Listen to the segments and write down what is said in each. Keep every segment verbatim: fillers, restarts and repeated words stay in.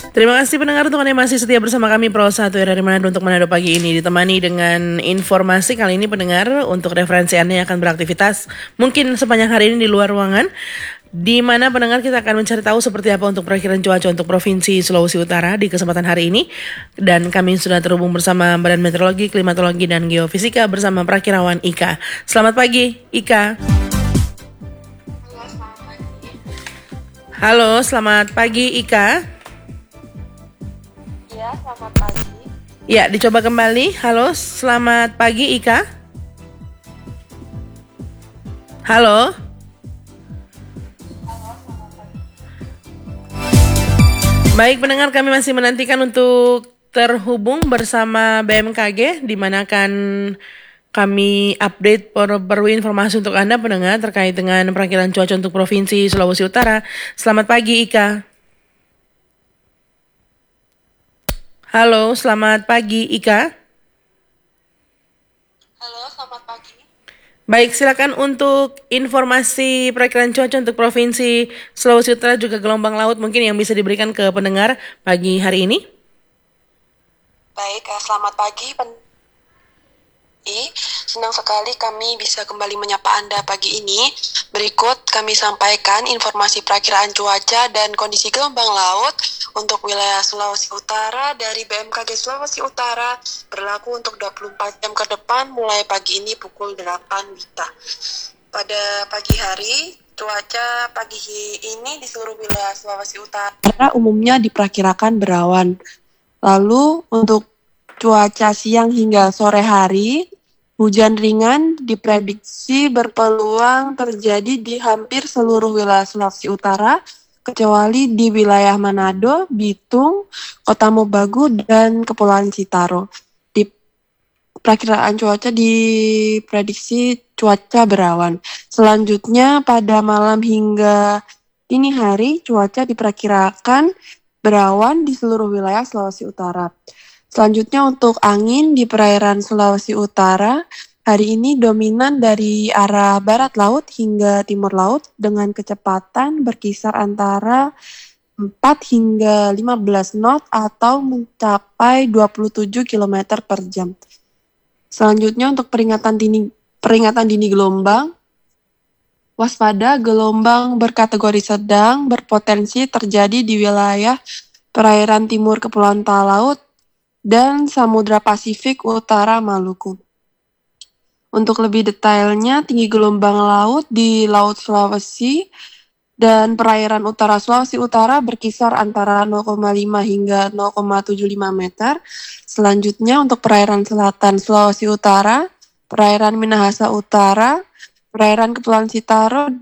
Terima kasih pendengar untuk Anda yang masih setia bersama kami Pro satu R R I Manado untuk Manado pagi ini, ditemani dengan informasi kali ini pendengar untuk referensi Anda yang akan beraktivitas mungkin sepanjang hari ini di luar ruangan, di mana pendengar kita akan mencari tahu seperti apa untuk perakhiran cuaca untuk Provinsi Sulawesi Utara di kesempatan hari ini. Dan kami sudah terhubung bersama Badan Meteorologi, Klimatologi, dan Geofisika bersama Prakirawan Ika. Selamat pagi Ika. Halo, selamat pagi Ika. Ya, selamat pagi. Ya, dicoba kembali. Halo, selamat pagi Ika. Halo. Baik pendengar, kami masih menantikan untuk terhubung bersama B M K G, di mana akan kami update perbarui informasi untuk Anda pendengar terkait dengan perakhiran cuaca untuk Provinsi Sulawesi Utara. Selamat pagi Ika. Halo, selamat pagi Ika. Halo, selamat pagi. Baik, silakan untuk informasi perakhiran cuaca untuk Provinsi Sulawesi Utara juga gelombang laut mungkin yang bisa diberikan ke pendengar pagi hari ini. Baik, selamat pagi pen- Senang sekali kami bisa kembali menyapa Anda pagi ini. Berikut kami sampaikan informasi perakiraan cuaca dan kondisi gelombang laut untuk wilayah Sulawesi Utara dari B M K G Sulawesi Utara, berlaku untuk dua puluh empat jam ke depan mulai pagi ini pukul delapan Wita. Pada pagi hari, cuaca pagi ini di seluruh wilayah Sulawesi Utara umumnya diperkirakan berawan. Lalu untuk cuaca siang hingga sore hari, hujan ringan diprediksi berpeluang terjadi di hampir seluruh wilayah Sulawesi Utara, kecuali di wilayah Manado, Bitung, Kota Mobagu, dan Kepulauan Citaro. Di perakiraan cuaca diprediksi cuaca berawan. Selanjutnya pada malam hingga dini hari, cuaca diperkirakan berawan di seluruh wilayah Sulawesi Utara. Selanjutnya untuk angin di perairan Sulawesi Utara, hari ini dominan dari arah barat laut hingga timur laut dengan kecepatan berkisar antara empat hingga lima belas knot atau mencapai dua puluh tujuh kilometer per jam. Selanjutnya untuk peringatan dini, peringatan dini gelombang, waspada gelombang berkategori sedang berpotensi terjadi di wilayah perairan timur Kepulauan Talaut dan Samudra Pasifik Utara Maluku. Untuk lebih detailnya, tinggi gelombang laut di Laut Sulawesi dan perairan utara Sulawesi Utara berkisar antara nol koma lima hingga nol koma tujuh lima meter. Selanjutnya untuk perairan selatan Sulawesi Utara, perairan Minahasa Utara, perairan Kepulauan Citaro,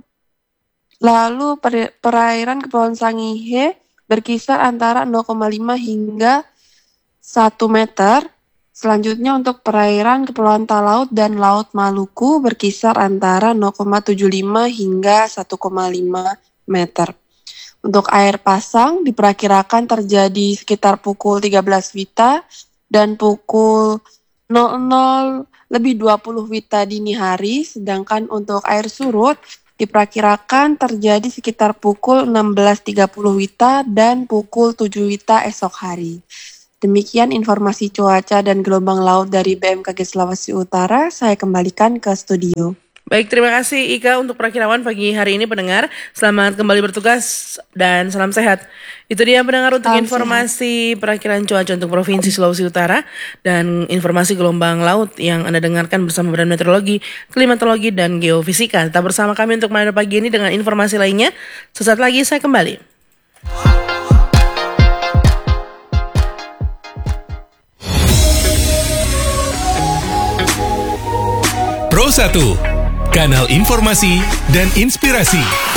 lalu per- perairan Kepulauan Sangihe berkisar antara nol koma lima hingga satu meter. Selanjutnya untuk perairan Kepulauan Talaut dan Laut Maluku berkisar antara nol koma tujuh lima hingga satu koma lima meter. Untuk air pasang diperkirakan terjadi sekitar pukul tiga belas Wita dan pukul nol nol lebih dua puluh Wita dini hari, sedangkan untuk air surut diperkirakan terjadi sekitar pukul enam belas tiga puluh Wita dan pukul tujuh Wita esok hari. Demikian informasi cuaca dan gelombang laut dari B M K G Sulawesi Utara. Saya kembalikan ke studio. Baik, terima kasih Ika untuk perakirawan pagi hari ini pendengar. Selamat kembali bertugas dan salam sehat. Itu dia pendengar untuk Salam informasi sehat. Perakiraan cuaca untuk Provinsi Sulawesi Utara dan informasi gelombang laut yang Anda dengarkan bersama Badan Meteorologi, Klimatologi, dan Geofisika. Tetap bersama kami untuk Manado pagi ini dengan informasi lainnya. Sesaat lagi saya kembali. Pro satu, kanal informasi dan inspirasi.